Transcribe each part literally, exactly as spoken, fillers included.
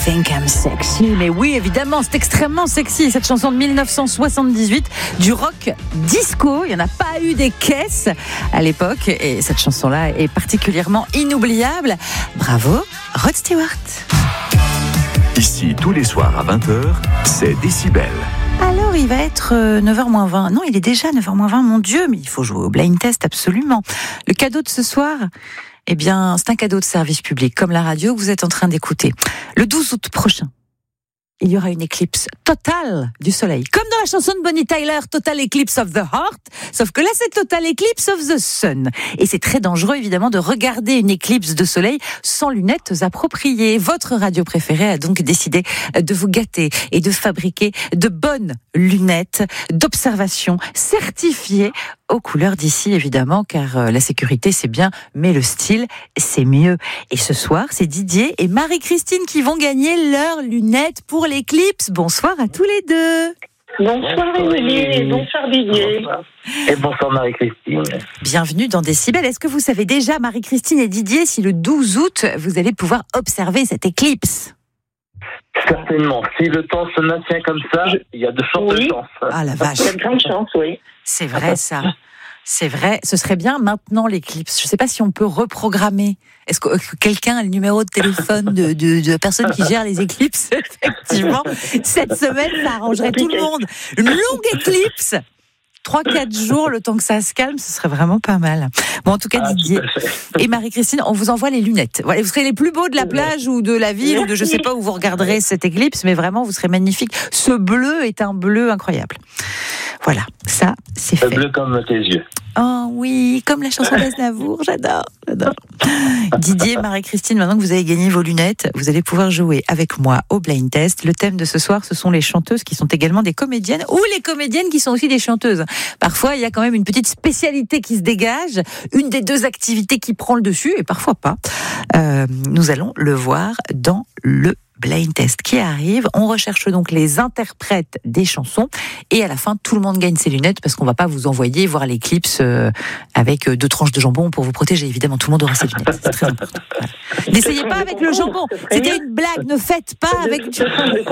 Think I'm sexy. Mais oui, évidemment, c'est extrêmement sexy, cette chanson de dix-neuf cent soixante-dix-huit, du rock disco. Il n'y en a pas eu des caisses à l'époque, et cette chanson-là est particulièrement inoubliable. Bravo, Rod Stewart. Ici, tous les soirs à vingt heures, c'est Décibel. Alors, il va être neuf heures moins vingt. Non, il est déjà neuf heures moins vingt, mon Dieu, mais il faut jouer au blind test, absolument. Le cadeau de ce soir, eh bien, c'est un cadeau de service public, comme la radio que vous êtes en train d'écouter. Le douze août prochain, il y aura une éclipse totale du soleil. Comme dans la chanson de Bonnie Tyler, Total Eclipse of the Heart. Sauf que là, c'est Total Eclipse of the Sun. Et c'est très dangereux, évidemment, de regarder une éclipse de soleil sans lunettes appropriées. Votre radio préférée a donc décidé de vous gâter et de fabriquer de bonnes lunettes d'observation certifiées aux couleurs d'ici, évidemment, car la sécurité, c'est bien, mais le style, c'est mieux. Et ce soir, c'est Didier et Marie-Christine qui vont gagner leurs lunettes pour l'éclipse. Bonsoir à tous les deux. Bonsoir Émilie et bonsoir Didier. Bonsoir. Et bonsoir Marie-Christine. Bienvenue dans Décibel. Est-ce que vous savez déjà, Marie-Christine et Didier, si le douze août, vous allez pouvoir observer cette éclipse ? Certainement. Si le temps se maintient comme ça, il y a de fortes Oui. chances. Ah la vache. Il y a de grandes chances, oui. C'est vrai ça. C'est vrai. Ce serait bien maintenant l'éclipse. Je ne sais pas si on peut reprogrammer. Est-ce que quelqu'un a le numéro de téléphone de, de, de la personne qui gère les éclipses ? Effectivement, cette semaine, ça arrangerait tout le monde. Une longue éclipse. trois quatre jours, le temps que ça se calme, ce serait vraiment pas mal. Bon, en tout cas, Ah, Didier tout à fait. et Marie-Christine, on vous envoie les lunettes. Voilà, vous serez les plus beaux de la plage ou de la ville ou de je sais pas où vous regarderez cette éclipse, mais vraiment, vous serez magnifiques. Ce bleu est un bleu incroyable. Voilà, ça, c'est fait. Bleu comme tes yeux. Oh oui, comme la chanson d'Aznavour, j'adore, j'adore. Didier, Marie-Christine, maintenant que vous avez gagné vos lunettes, vous allez pouvoir jouer avec moi au blind test. Le thème de ce soir, ce sont les chanteuses qui sont également des comédiennes ou les comédiennes qui sont aussi des chanteuses. Parfois, il y a quand même une petite spécialité qui se dégage, une des deux activités qui prend le dessus et parfois pas. Euh, nous allons le voir dans le blind test qui arrive. On recherche donc les interprètes des chansons et à la fin, tout le monde gagne ses lunettes parce qu'on va pas vous envoyer voir l'éclipse euh, avec deux tranches de jambon pour vous protéger. Évidemment, tout le monde aura ses lunettes. C'est très important. Voilà. N'essayez pas avec le jambon. C'était une blague. Ne faites pas avec du...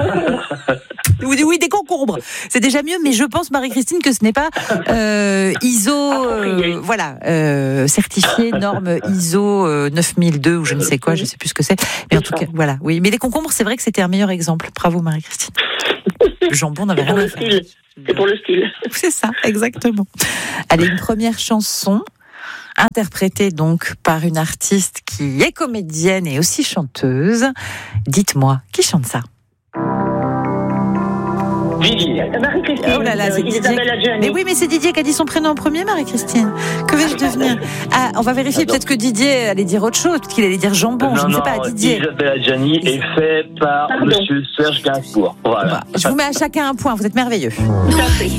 Oui, oui, des concombres. C'est déjà mieux, mais je pense, Marie-Christine, que ce n'est pas euh, I S O, euh, voilà, euh, certifié, norme I S O euh, neuf mille deux ou je ne sais quoi, je ne sais plus ce que c'est. Mais en tout cas, voilà, oui. Mais les concombres, c'est vrai que c'était un meilleur exemple. Bravo, Marie-Christine. Le jambon n'avait rien à faire. C'est pour le style. C'est ça, exactement. Allez, une première chanson interprétée donc par une artiste qui est comédienne et aussi chanteuse. Dites-moi, qui chante ça ? Didier. Marie-Christine, Oh là là, c'est Didier. Isabelle Adjani. Mais oui, mais c'est Didier qui a dit son prénom en premier, Marie-Christine. Que vais-je devenir ? Ah, on va vérifier. Attends. Peut-être que Didier allait dire autre chose. Peut-être qu'il allait dire jambon. non, je ne sais non, pas, Didier. Isabelle Adjani est fait par Pardon. Monsieur Serge Gainsbourg. Voilà. Bah, je vous mets à chacun un point. Vous êtes merveilleux. Tout à fait.